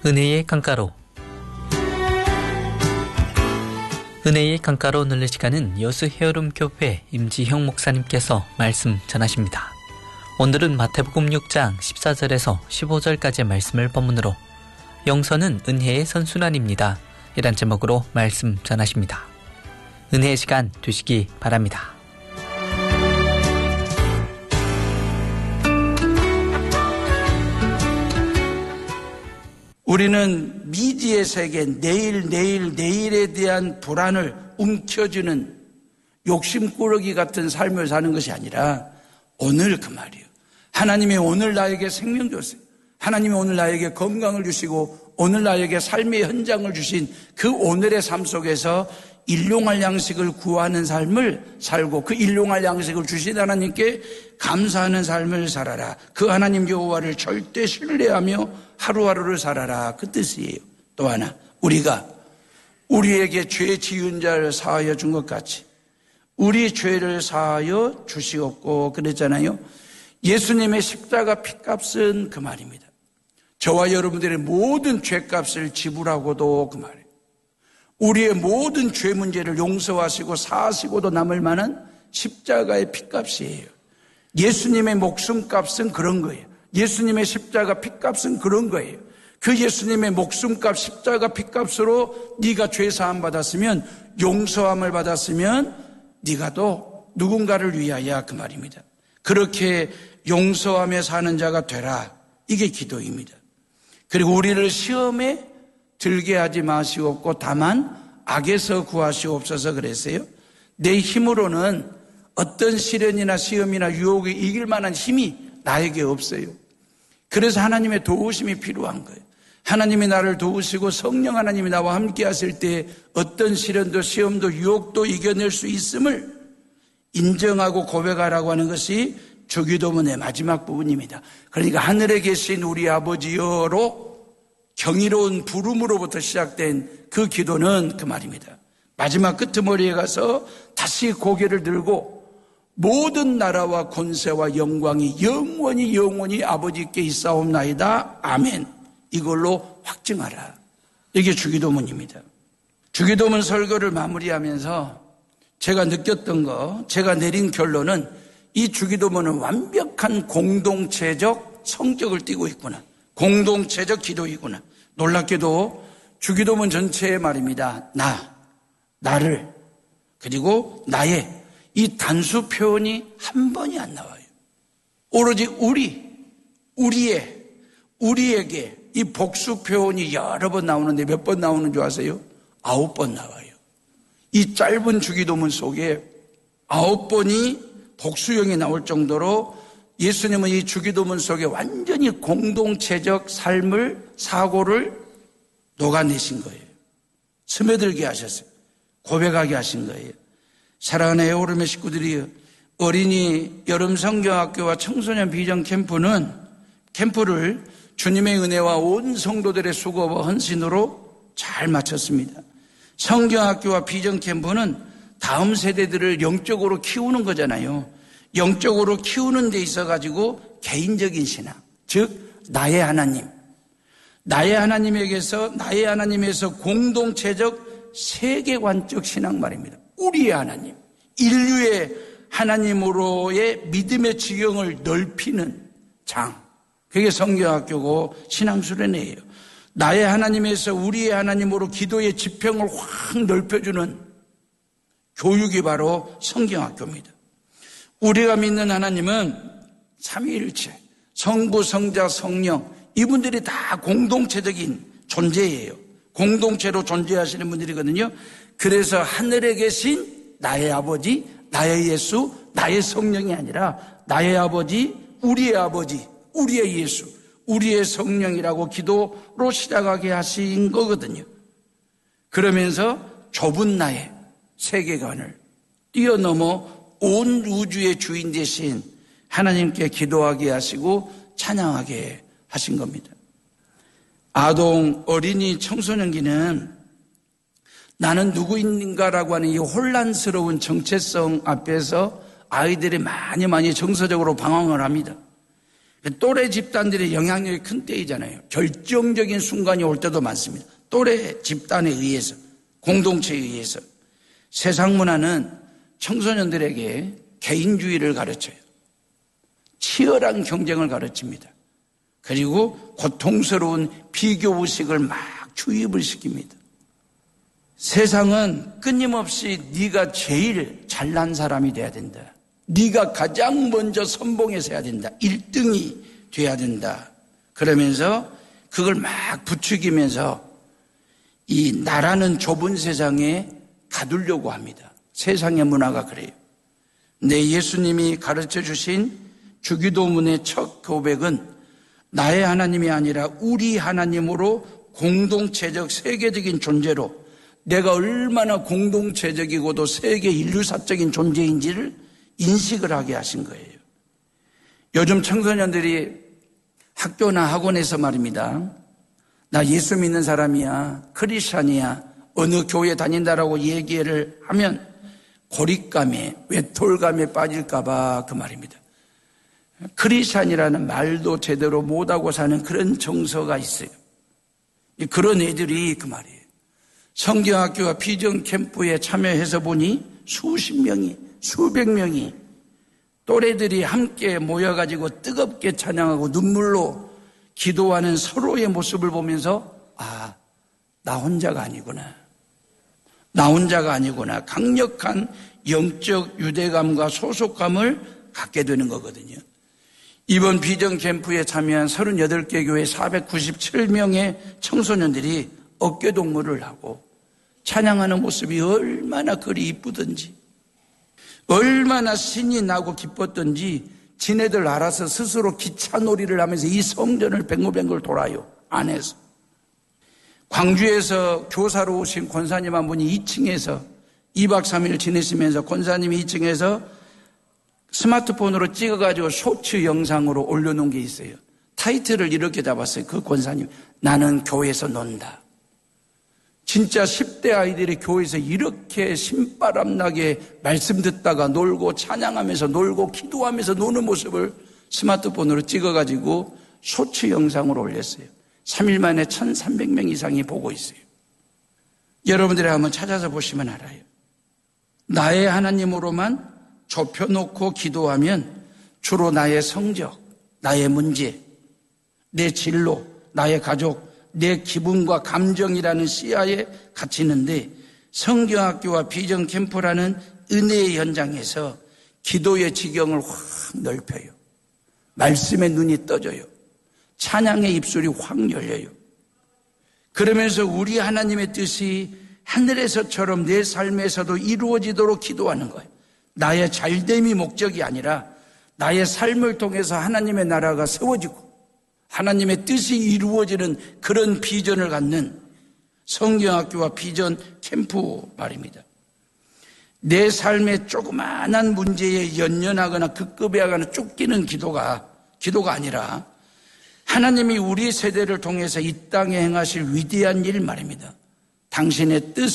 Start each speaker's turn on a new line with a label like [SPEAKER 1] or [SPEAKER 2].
[SPEAKER 1] 은혜의 강가로. 은혜의 강가로 늘는 시간은 여수 헤어룸 교회 임지형 목사님께서 말씀 전하십니다. 오늘은 마태복음 6장 14절에서 15절까지의 말씀을 본문으로 영서는 은혜의 선순환입니다. 이란 제목으로 말씀 전하십니다. 은혜의 시간 되시기 바랍니다.
[SPEAKER 2] 우리는 미지의 세계, 내일에 대한 불안을 움켜쥐는 욕심꾸러기 같은 삶을 사는 것이 아니라 오늘, 그 말이에요. 하나님이 오늘 나에게 생명 줬어요. 하나님이 오늘 나에게 건강을 주시고 오늘 나에게 삶의 현장을 주신 그 오늘의 삶 속에서 일용할 양식을 구하는 삶을 살고 그 일용할 양식을 주신 하나님께 감사하는 삶을 살아라. 그 하나님 여호와를 절대 신뢰하며 하루하루를 살아라. 그 뜻이에요. 또 하나, 우리가 우리에게 죄 지은 자를 사하여 준 것 같이 우리 죄를 사하여 주시옵고 그랬잖아요. 예수님의 십자가 피값은 그 말입니다. 저와 여러분들의 모든 죄값을 지불하고도 그 말이에요. 우리의 모든 죄 문제를 용서하시고 사하시고도 남을 만한 십자가의 피값이에요. 예수님의 목숨값은 그런 거예요. 예수님의 십자가 피값은 그런 거예요. 그 예수님의 목숨값 십자가 피값으로 네가 죄 사함 받았으면, 용서함을 받았으면 네가 또 누군가를 위하여 그 말입니다. 그렇게 용서하며 사는 자가 되라. 이게 기도입니다. 그리고 우리를 시험에 들게 하지 마시옵고 다만 악에서 구하시옵소서 그랬어요. 내 힘으로는 어떤 시련이나 시험이나 유혹에 이길 만한 힘이 나에게 없어요. 그래서 하나님의 도우심이 필요한 거예요. 하나님이 나를 도우시고 성령 하나님이 나와 함께 하실 때 어떤 시련도 시험도 유혹도 이겨낼 수 있음을 인정하고 고백하라고 하는 것이 주기도문의 마지막 부분입니다. 그러니까 하늘에 계신 우리 아버지여로 경이로운 부름으로부터 시작된 그 기도는 그 말입니다. 마지막 끄트머리에 가서 다시 고개를 들고 모든 나라와 권세와 영광이 영원히 아버지께 있사옵나이다. 아멘. 이걸로 확증하라. 이게 주기도문입니다. 주기도문 설교를 마무리하면서 제가 느꼈던 거, 제가 내린 결론은 이 주기도문은 완벽한 공동체적 성격을 띠고 있구나. 공동체적 기도이구나. 놀랍게도 주기도문 전체의 말입니다. 나를, 그리고 나의 이 단수 표현이 한 번이 안 나와요. 오로지 우리에게 이 복수 표현이 여러 번 나오는데 몇 번 나오는 줄 아세요? 9번 나와요. 이 짧은 주기도문 속에 9번이 복수형이 나올 정도로 예수님은 이 주기도문 속에 완전히 공동체적 삶을, 사고를 녹아내신 거예요. 스며들게 하셨어요. 고백하게 하신 거예요. 사랑하는 에어룸의 식구들이 어린이 여름 성경학교와 청소년 비전 캠프를 주님의 은혜와 온 성도들의 수고와 헌신으로 잘 마쳤습니다. 성경학교와 비전 캠프는 다음 세대들을 영적으로 키우는 거잖아요. 영적으로 키우는 데 있어가지고 개인적인 신앙, 즉 나의 하나님에서 공동체적 세계관적 신앙 말입니다. 우리의 하나님, 인류의 하나님으로의 믿음의 지경을 넓히는 장, 그게 성경학교고 신앙수련회예요. 나의 하나님에서 우리의 하나님으로 기도의 지평을 확 넓혀주는 교육이 바로 성경학교입니다. 우리가 믿는 하나님은 삼위일체, 성부, 성자, 성령, 이분들이 다 공동체적인 존재예요. 공동체로 존재하시는 분들이거든요. 그래서 하늘에 계신 나의 아버지, 나의 예수, 나의 성령이 아니라 나의 아버지, 우리의 예수, 우리의 성령이라고 기도로 시작하게 하신 거거든요. 그러면서 좁은 나의 세계관을 뛰어넘어 온 우주의 주인 되신 하나님께 기도하게 하시고 찬양하게 하신 겁니다. 아동, 어린이, 청소년기는 나는 누구인가라고 하는 이 혼란스러운 정체성 앞에서 아이들이 많이 정서적으로 방황을 합니다. 또래 집단들의 영향력이 큰 때이잖아요. 결정적인 순간이 올 때도 많습니다. 또래 집단에 의해서, 공동체에 의해서. 세상 문화는 청소년들에게 개인주의를 가르쳐요. 치열한 경쟁을 가르칩니다. 그리고 고통스러운 비교의식을 막 주입을 시킵니다. 세상은 끊임없이 네가 제일 잘난 사람이 돼야 된다. 네가 가장 먼저 선봉에서 해야 된다. 1등이 돼야 된다. 그러면서 그걸 막 부추기면서 이 나라는 좁은 세상에 가두려고 합니다. 세상의 문화가 그래요. 근데 예수님이 가르쳐 주신 주기도문의 첫 고백은 나의 하나님이 아니라 우리 하나님으로 공동체적 세계적인 존재로 내가 얼마나 공동체적이고도 세계 인류사적인 존재인지를 인식을 하게 하신 거예요. 요즘 청소년들이 학교나 학원에서 말입니다. 나 예수 믿는 사람이야, 크리스찬이야, 어느 교회 다닌다라고 얘기를 하면 고립감에, 외톨감에 빠질까봐 그 말입니다. 크리스찬이라는 말도 제대로 못하고 사는 그런 정서가 있어요. 그런 애들이 그 말이에요. 성경학교와 비전 캠프에 참여해서 보니 수십 명이, 수백 명이 또래들이 함께 모여가지고 뜨겁게 찬양하고 눈물로 기도하는 서로의 모습을 보면서 아, 나 혼자가 아니구나. 나 혼자가 아니구나. 강력한 영적 유대감과 소속감을 갖게 되는 거거든요. 이번 비전 캠프에 참여한 38개 교회 497명의 청소년들이 어깨동무를 하고 찬양하는 모습이 얼마나 그리 이쁘든지 얼마나 신이 나고 기뻤던지 지네들 알아서 스스로 기차놀이를 하면서 이 성전을 뱅글뱅글 돌아요. 안에서. 광주에서 교사로 오신 권사님 한 분이 2층에서 2박 3일 지내시면서 권사님이 2층에서 스마트폰으로 찍어가지고 쇼츠 영상으로 올려놓은 게 있어요. 타이틀을 이렇게 잡았어요. 그 권사님. 나는 교회에서 논다. 진짜 10대 아이들이 교회에서 이렇게 신바람나게 말씀 듣다가 놀고 찬양하면서 놀고 기도하면서 노는 모습을 스마트폰으로 찍어가지고 쇼츠 영상으로 올렸어요. 3일 만에 1,300명 이상이 보고 있어요. 여러분들이 한번 찾아서 보시면 알아요. 나의 하나님으로만 좁혀놓고 기도하면 주로 나의 성적, 나의 문제, 내 진로, 나의 가족, 내 기분과 감정이라는 시야에 갇히는데 성경학교와 비전 캠프라는 은혜의 현장에서 기도의 지경을 확 넓혀요. 말씀의 눈이 떠져요. 찬양의 입술이 확 열려요. 그러면서 우리 하나님의 뜻이 하늘에서처럼 내 삶에서도 이루어지도록 기도하는 거예요. 나의 잘됨이 목적이 아니라 나의 삶을 통해서 하나님의 나라가 세워지고 하나님의 뜻이 이루어지는 그런 비전을 갖는 성경학교와 비전 캠프 말입니다. 내 삶의 조그마한 문제에 연연하거나 급급해하거나 쫓기는 기도가 아니라 하나님이 우리 세대를 통해서 이 땅에 행하실 위대한 일 말입니다. 당신의 뜻을